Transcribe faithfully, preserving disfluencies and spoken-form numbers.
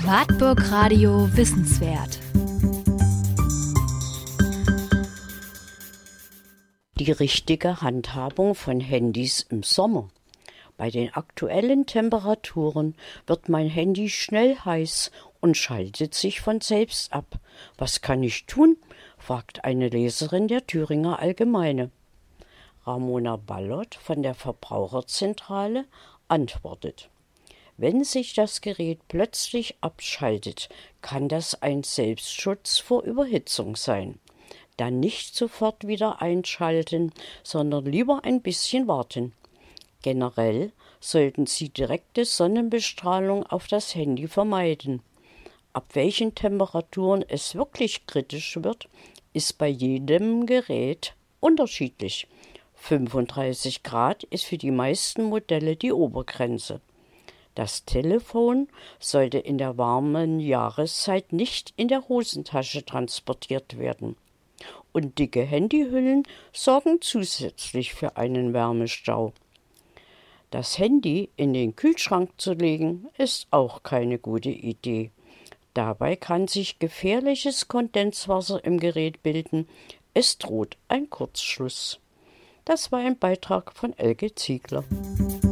Wartburg Radio Wissenswert. Die richtige Handhabung von Handys im Sommer. Bei den aktuellen Temperaturen wird mein Handy schnell heiß und schaltet sich von selbst ab. Was kann ich tun? Fragt eine Leserin der Thüringer Allgemeine. Ramona Ballert von der Verbraucherzentrale antwortet: Wenn sich das Gerät plötzlich abschaltet, kann das ein Selbstschutz vor Überhitzung sein. Dann nicht sofort wieder einschalten, sondern lieber ein bisschen warten. Generell sollten Sie direkte Sonnenbestrahlung auf das Handy vermeiden. Ab welchen Temperaturen es wirklich kritisch wird, ist bei jedem Gerät unterschiedlich. fünfunddreißig Grad ist für die meisten Modelle die Obergrenze. Das Telefon sollte in der warmen Jahreszeit nicht in der Hosentasche transportiert werden. Und dicke Handyhüllen sorgen zusätzlich für einen Wärmestau. Das Handy in den Kühlschrank zu legen, ist auch keine gute Idee. Dabei kann sich gefährliches Kondenswasser im Gerät bilden. Es droht ein Kurzschluss. Das war ein Beitrag von Elke Ziegler.